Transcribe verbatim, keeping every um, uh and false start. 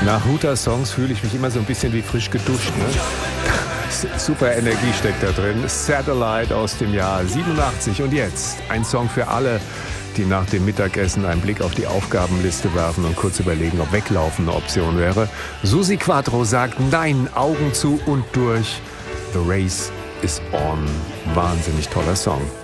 Nach Huta-Songs fühle ich mich immer so ein bisschen wie frisch geduscht. Ne? Super Energie steckt da drin. Satellite aus dem Jahr siebenundachtzig. Und jetzt ein Song für alle, die nach dem Mittagessen einen Blick auf die Aufgabenliste werfen und kurz überlegen, ob Weglaufen eine Option wäre. Susi Quatro sagt nein, Augen zu und durch. The Race is on. Wahnsinnig toller Song.